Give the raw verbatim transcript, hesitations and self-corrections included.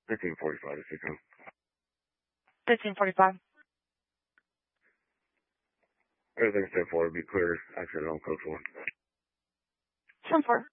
fifteen forty-five if you can. fifteen forty-five. Everything's ten four. Be clear. Actually, I don't coach one. ten four.